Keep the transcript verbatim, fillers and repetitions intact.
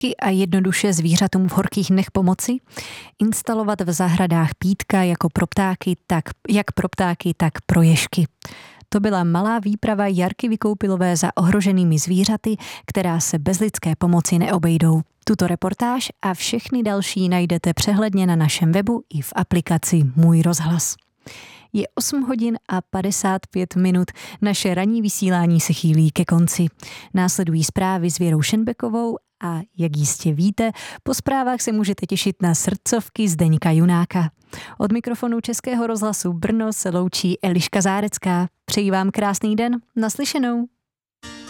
A jednoduše zvířatům v horkých dnech pomoci, instalovat v zahradách pítka jako pro ptáky, tak, jak pro ptáky, tak pro ježky. To byla malá výprava Jarky Vykoupilové za ohroženými zvířaty, která se bez lidské pomoci neobejdou. Tuto reportáž a všechny další najdete přehledně na našem webu i v aplikaci Můj rozhlas. Je osm hodin a padesát pět minut. Naše ranní vysílání se chýlí ke konci. Následují zprávy s Věrou Šenbekovou a, jak jistě víte, po zprávách se můžete těšit na srdcovky Zdeňka Junáka. Od mikrofonu Českého rozhlasu Brno se loučí Eliška Zárecká. Přeji vám krásný den, naslyšenou.